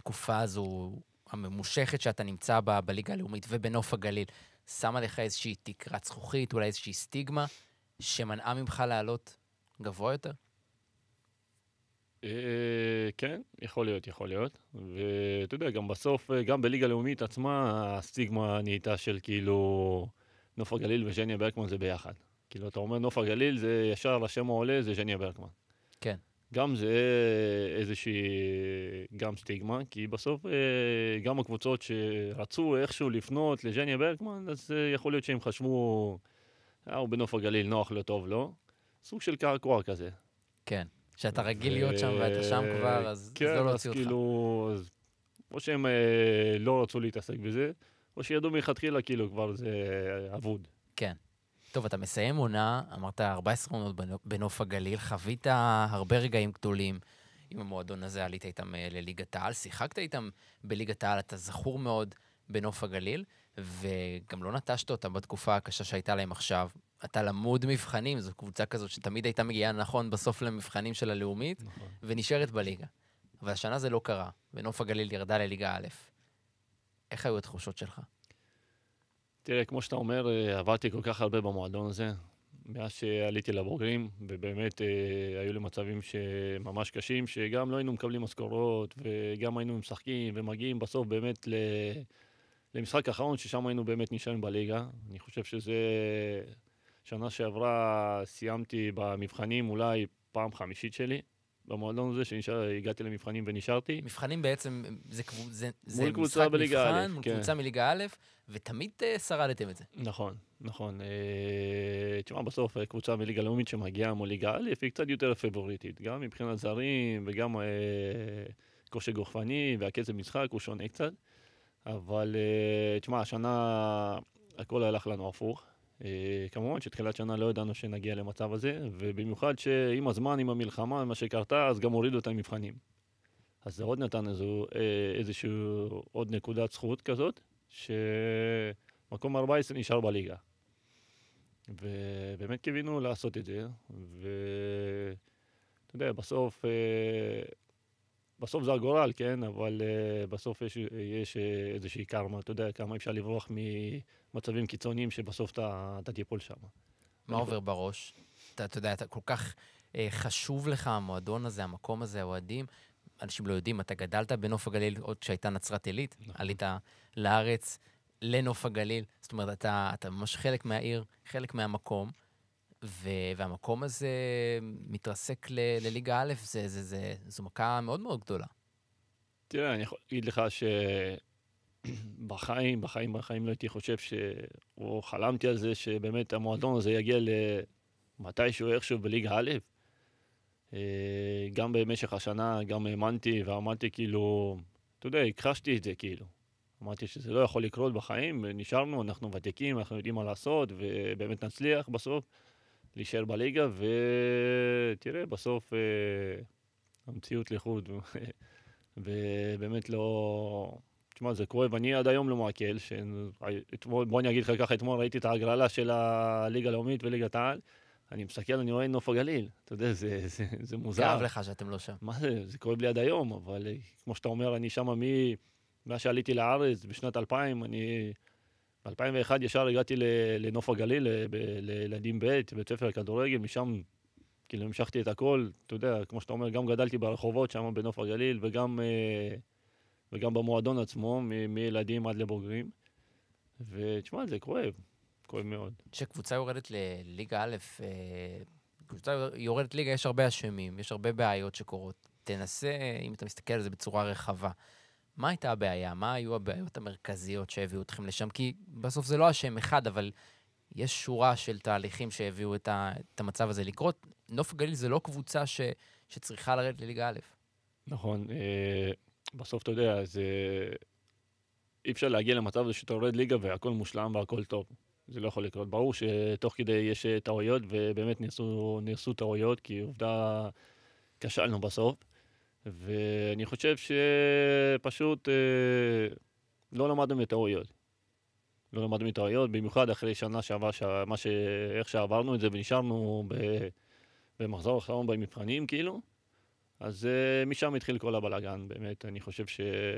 בתקופה הזו הממושכת שאתה נמצא בה בליגה הלאומית ובנוף הגליל, שמה לך איזושהי תקרת זכוכית, אולי איזושהי סטיגמה, שמנעה ממך לעלות גבוה יותר? כן, יכול להיות, יכול להיות. ואתה יודע, גם בסוף, גם בליגה הלאומית עצמה, הסטיגמה נהייתה של כאילו נוף הגליל וז'ניה ברקמן זה ביחד. כאילו, אתה אומר נוף הגליל, זה ישר השם העולה, זה ז'ניה ברקמן. כן. גם זה איזושהי, גם סטיגמה, כי בסוף גם הקבוצות שרצו איכשהו לפנות לז'ניה ברקמן, אז יכול להיות שהם חשבו, הוא בנוף הגליל נוח לו, טוב לו. סוג של קעקוע כזה. כן. שאתה רגיל להיות שם ואתה שם כבר, אז לא כן, אז להוציא אותך. כאילו, או שהם לא רצו להתעסק בזה, או שידעו מלכתחילה כאילו כבר זה אבוד. כן. טוב, אתה מסיים עונה, אמרת 14 עונות בנוף הגליל, חווית הרבה רגעים גדולים עם המועדון הזה, עלית איתם לליגת העל, שיחקת איתם בליגת העל, אתה זכור מאוד בנוף הגליל, וגם לא נטשת אותה בתקופה הקשה שהייתה להם עכשיו. אתה למוד מבחנים, זו קבוצה כזאת שתמיד הייתה מגיעה נכון בסוף למבחנים של הלאומית, נכון. ונשארת בליגה. אבל השנה זה לא קרה, ונוף הגליל ירדה לליגה א'. איך היו התחושות שלך? תראה, כמו שאתה אומר, עברתי כל כך הרבה במועדון הזה, מאז שעליתי לבוגרים, ובאמת היו לי מצבים שממש קשים, שגם לא היינו מקבלים משכורות, וגם היינו משחקים ומגיעים בסוף באמת למשחק האחרון, ששם היינו באמת נשארים בליגה. אני חושב שזה שנה שעברה סיימתי במבחנים אולי פעם חמישית שלי, במועדון הזה שהגעתי למבחנים ונשארתי. מבחנים בעצם, זה מול קבוצה משחק בליגה א', מבחן, מול כן. קבוצה מליגה א', ותמיד שרדתם את זה. נכון, נכון. תשמע, בסוף קבוצה מליגה לאומית שמגיעה מול ליגה א', היא קצת יותר פבוריטית, גם מבחינת זרים וגם כושר גופני והקצב משחק הוא שונה קצת. אבל תשמע, השנה הכל הלך לנו הפוך. כמובן שתחילת שנה לא ידענו שנגיע למצב הזה, ובמיוחד שעם הזמן, עם המלחמה, מה שקרתה, אז גם הורידו את המבחנים. אז זה עוד נתן איזשהו עוד נקודת זכות כזאת, שמקום 14 נשאר בליגה. ובאמת קיווינו לעשות את זה, ואתה יודע, בסוף זה הגורל, כן? אבל בסוף יש איזושהי קרמה, אתה יודע, כמה אפשר לברוח ממצבים קיצוניים שבסוף אתה תיפול שם. מה עובר בראש? אתה יודע, אתה כל כך חשוב לך המועדון הזה, המקום הזה, האוהדים. אנשים לא יודעים, אתה גדלת בנוף הגליל עוד כשהייתה נצרת עילית, עלית לארץ, לנוף הגליל, זאת אומרת, אתה ממש חלק מהעיר, חלק מהמקום, והמקום הזה מתרסק לליגה א', זו מכה מאוד מאוד גדולה. תראה, אני יכול להגיד לך בחיים לא הייתי חושב או חלמתי על זה שבאמת המועדון הזה יגיע למתישהו איכשהו בליגה א'. גם במשך השנה, גם האמנתי ועמדתי כאילו, אתה יודע, הכחשתי את זה כאילו. אמרתי שזה לא יכול לקרות בחיים, נשארנו, אנחנו ותיקים, אנחנו יודעים מה לעשות, ובאמת נצליח בסוף להישאר בליגה, ותראה, בסוף המציאות לחוד, ובאמת לא... תשמע, זה כואב, אני עד היום לא מעכל, בוא אני אגיד לך ככה, אתמול ראיתי את ההגרלה של הליגה הלאומית וליגת העל, אני מסתכל, אני רואה נוף הגליל, אתה יודע, זה מוזר. כאב לך שאתם לא שם. מה זה? זה כואב לי עד היום, אבל כמו שאתה אומר, אני שם מאז שעליתי לארץ בשנת 2000, ב-2001 ישר הגעתי לנוף הגליל, לילדים בית ספר לכדורגל, משם כאילו המשכתי את הכל, אתה יודע, כמו שאתה אומר, גם גדלתי ברחובות שם בנוף הגליל, וגם במועדון עצמו, מילדים עד לבוגרים, ותשמע, זה כואב מאוד. כשקבוצה יורדת לליגה א', קבוצה יורדת ליגה, יש הרבה אשמים, יש הרבה בעיות שקורות. תנסה, אם אתה מסתכל על זה בצורה רחבה, מה הייתה הבעיה? מה היו הבעיות המרכזיות שהביאו אתכם לשם? כי בסוף זה לא אשם אחד, אבל יש שורה של תהליכים שהביאו את המצב הזה לקרות. נוף הגליל זה לא קבוצה שצריכה לרדת לליגה א'. נכון, בסוף אתה יודע, אי אפשר להגיע למצב הזה שאתה יורד ליגה והכל מושלם והכל טוב. זה לא יכול לקרות. ברור שתוך כדי יש טעויות, ובאמת נעשו טעויות, כי עובדה כשלנו בסוף. ואני חושב שפשוט לא למדנו מטעויות. לא למדנו מטעויות, במיוחד אחרי שנה שעבר, איך שעברנו את זה ונשארנו במחזור האחרון במבחנים, כאילו. אז משם התחיל כל הבלגן, באמת. אני חושב